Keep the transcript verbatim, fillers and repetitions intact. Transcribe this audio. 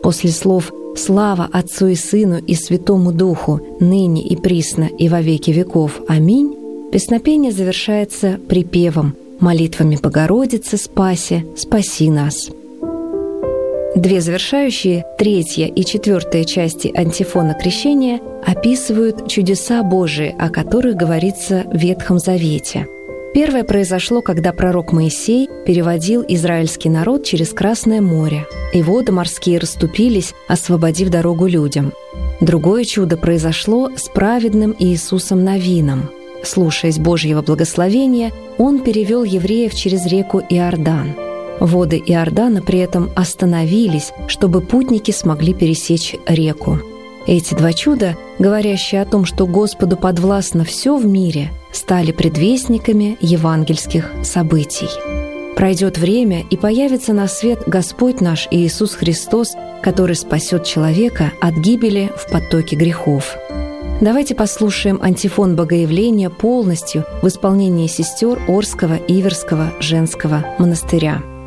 После слов «Слава Отцу и Сыну и Святому Духу, ныне и присно и во веки веков. Аминь», песнопение завершается припевом «Молитвами Богородицы спаси, спаси нас». Две завершающие, третья и четвертая части антифона крещения описывают чудеса Божии, о которых говорится в Ветхом Завете. Первое произошло, когда пророк Моисей переводил израильский народ через Красное море, и воды морские расступились, освободив дорогу людям. Другое чудо произошло с праведным Иисусом Навином. Слушаясь Божьего благословения, он перевел евреев через реку Иордан. Воды Иордана при этом остановились, чтобы путники смогли пересечь реку. Эти два чуда, говорящие о том, что Господу подвластно все в мире, стали предвестниками евангельских событий. Пройдет время, и появится на свет Господь наш Иисус Христос, который спасет человека от гибели в потоке грехов. Давайте послушаем антифон Богоявления полностью в исполнении сестер Орского Иверского женского монастыря.